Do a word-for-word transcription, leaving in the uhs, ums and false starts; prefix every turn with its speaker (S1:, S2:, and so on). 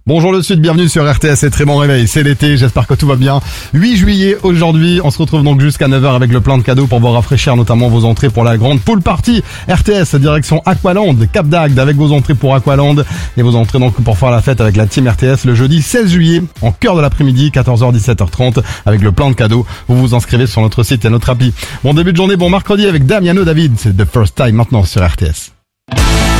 S1: Bonjour le Sud, bienvenue sur R T S et très bon réveil, c'est l'été, j'espère que tout va bien. huit juillet aujourd'hui, on se retrouve donc jusqu'à neuf heures avec le plein de cadeaux pour vous rafraîchir, notamment vos entrées pour la grande pool party R T S, direction Aqualand, Cap d'Agde avec vos entrées pour Aqualand et vos entrées donc pour faire la fête avec la team R T S le jeudi seize juillet en cœur de l'après-midi, quatorze heures dix-sept heures trente avec le plein de cadeaux. Vous vous inscrivez sur notre site et notre appli. Bon début de journée, bon mercredi avec Damiano David, c'est The First Time maintenant sur R T S.